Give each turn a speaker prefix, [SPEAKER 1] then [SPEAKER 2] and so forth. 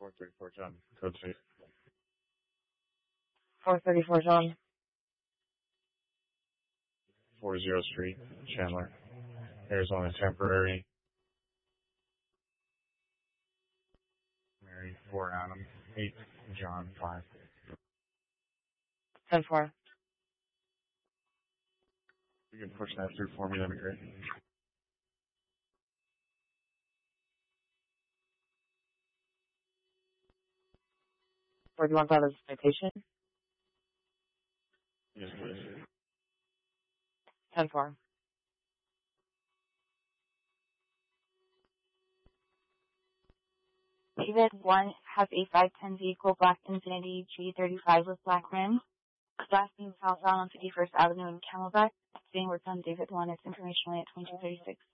[SPEAKER 1] 434 John, code 6.
[SPEAKER 2] 434 John.
[SPEAKER 1] 40 Street, Chandler, Arizona, temporary. Mary, 4 Adam, 8 John, 5.
[SPEAKER 2] 10-4.
[SPEAKER 1] You can push that through for me, that'd be great.
[SPEAKER 2] Or do you want that as citation?
[SPEAKER 1] Yes, please.
[SPEAKER 2] 10-4.
[SPEAKER 3] David 1 has a 510 vehicle, black Infiniti G35 with black rims. Class being southbound on 51st Avenue in Camelback. It's being worked on David 1. It's information at 2236.